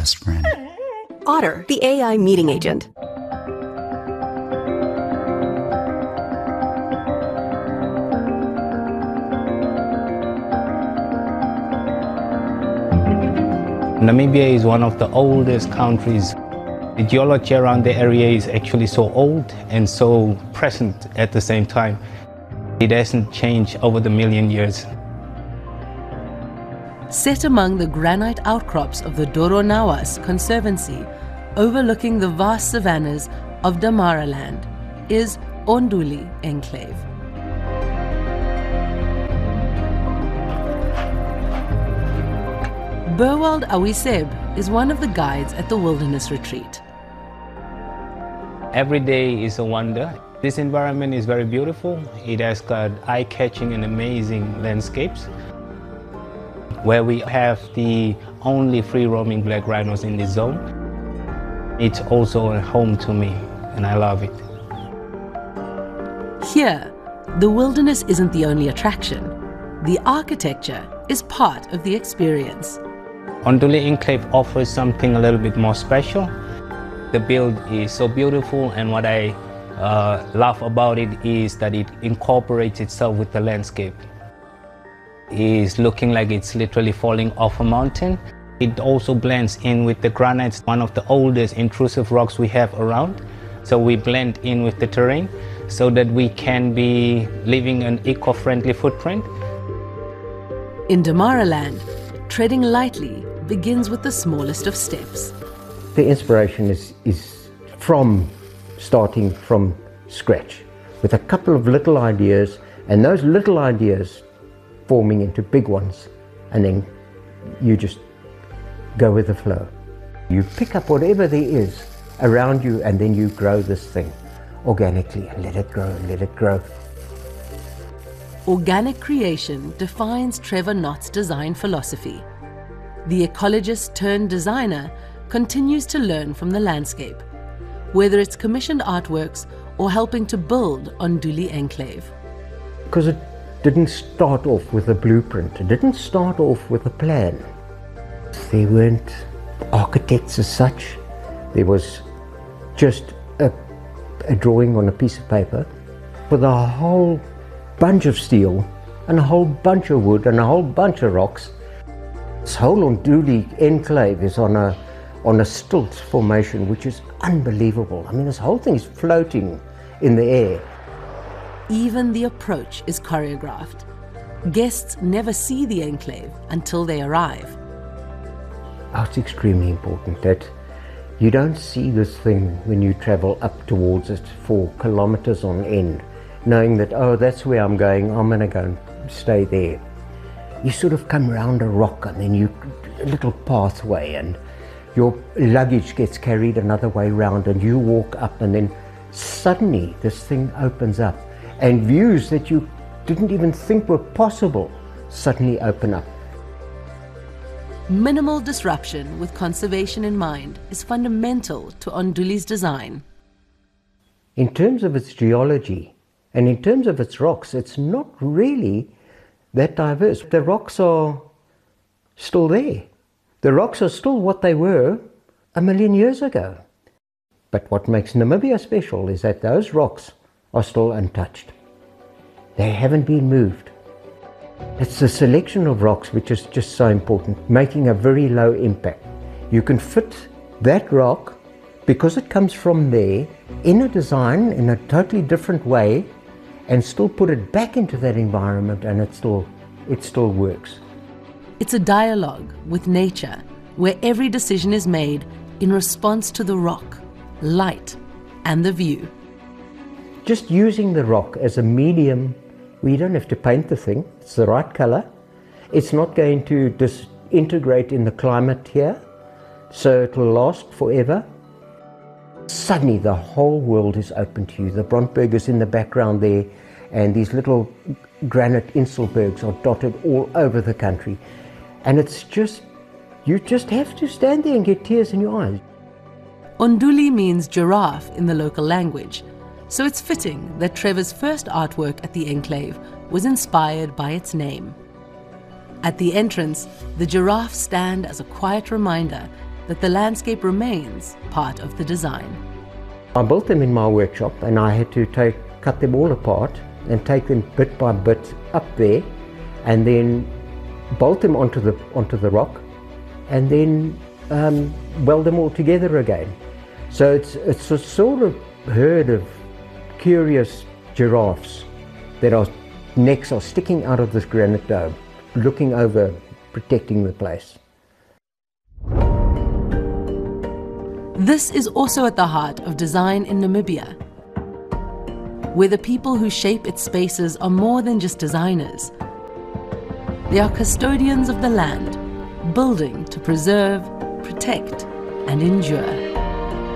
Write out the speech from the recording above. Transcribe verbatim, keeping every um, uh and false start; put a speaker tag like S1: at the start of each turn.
S1: best friend.
S2: Otter, the A I meeting agent.
S3: Namibia is one of the oldest countries. The geology around the area is actually so old and so present at the same time. It hasn't changed over the million years.
S4: Set among the granite outcrops of the Doronawas Conservancy, overlooking the vast savannas of Damaraland, is Onduli Enclave. Burwald Awiseb is one of the guides at the wilderness retreat.
S3: Every day is a wonder. This environment is very beautiful. It has got eye-catching and amazing landscapes, where we have the only free-roaming black rhinos in this zone. It's also a home to me, and I love it.
S4: Here, the wilderness isn't the only attraction. The architecture is part of the experience.
S3: Onduli Enclave offers something a little bit more special. The build is so beautiful, and what I uh, love about it is that it incorporates itself with the landscape. It's looking like it's literally falling off a mountain. It also blends in with the granites, one of the oldest intrusive rocks we have around. So we blend in with the terrain so that we can be leaving an eco-friendly footprint.
S4: In Damaraland, treading lightly begins with the smallest of steps.
S5: The inspiration is, is from starting from scratch with a couple of little ideas, and those little ideas forming into big ones, and then you just go with the flow. You pick up whatever there is around you, and then you grow this thing organically and let it grow and let it grow.
S4: Organic creation defines Trevor Knott's design philosophy. The ecologist turned designer continues to learn from the landscape, whether it's commissioned artworks or helping to build Onduli Enclave.
S5: Because it didn't start off with a blueprint, it didn't start off with a plan. There weren't architects as such. There was just a, a drawing on a piece of paper with a whole bunch of steel and a whole bunch of wood and a whole bunch of rocks. This whole Onduli Enclave is on a on a stilt formation, which is unbelievable. I mean, this whole thing is floating in the air.
S4: Even the approach is choreographed. Guests never see the enclave until they arrive.
S5: Oh, it's extremely important that you don't see this thing when you travel up towards it for kilometers on end, knowing that, oh, that's where I'm going, I'm going to go and stay there. You sort of come around a rock, and then you, a little pathway, and your luggage gets carried another way round, and you walk up, and then suddenly this thing opens up, and views that you didn't even think were possible suddenly open up.
S4: Minimal disruption with conservation in mind is fundamental to Onduli's design.
S5: In terms of its geology and in terms of its rocks, it's not really that diverse. The rocks are still there. The rocks are still what they were a million years ago. But what makes Namibia special is that those rocks are still untouched. They haven't been moved. It's the selection of rocks which is just so important, making a very low impact. You can fit that rock, because it comes from there, in a design in a totally different way, and still put it back into that environment, and it still, it still works.
S4: It's a dialogue with nature, where every decision is made in response to the rock, light, and the view.
S5: Just using the rock as a medium, we don't have to paint the thing, it's the right color. It's not going to disintegrate in the climate here, so it will last forever. Suddenly the whole world is open to you. The Brandberg in the background there, and these little granite Inselbergs are dotted all over the country. And it's just, you just have to stand there and get tears in your eyes.
S4: Onduli means giraffe in the local language, so it's fitting that Trevor's first artwork at the enclave was inspired by its name. At the entrance, the giraffes stand as a quiet reminder that the landscape remains part of the design.
S5: I built them in my workshop, and I had to take, cut them all apart and take them bit by bit up there, and then bolt them onto the, onto the rock, and then um, weld them all together again. So it's, it's a sort of herd of curious giraffes that are necks are sticking out of this granite dome, looking over, protecting the place.
S4: This is also at the heart of design in Namibia, where the people who shape its spaces are more than just designers. They are custodians of the land, building to preserve, protect, and endure.